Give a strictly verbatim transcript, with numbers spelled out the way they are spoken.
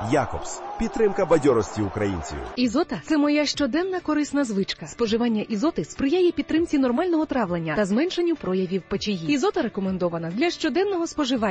Якобс. Підтримка бадьорості українців. Ізота – це моя щоденна корисна звичка. Споживання ізоти сприяє підтримці нормального травлення та зменшенню проявів печії. Ізота рекомендована для щоденного споживання.